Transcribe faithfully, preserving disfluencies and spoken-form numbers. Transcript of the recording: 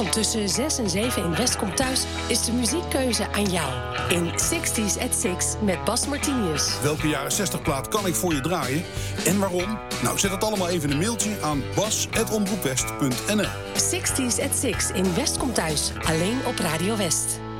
Vanavond tussen zes en zeven in West komt Thuis is de muziekkeuze aan jou. In zestig's at six met Bas Martinius. Welke jaren zestig plaat kan ik voor je draaien en waarom? Nou, zet het allemaal even in een mailtje aan bas apenstaartje omroepwest punt n l. zestig's at six in West komt Thuis. Alleen op Radio West.